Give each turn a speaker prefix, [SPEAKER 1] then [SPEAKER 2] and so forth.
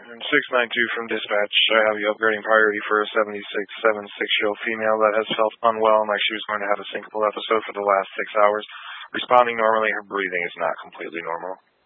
[SPEAKER 1] And 692 from dispatch. I have you upgrading priority for a 7676-year-old female that has felt unwell and like she was going to have a syncopal episode for the last 6 hours. Responding normally, her breathing is not completely normal.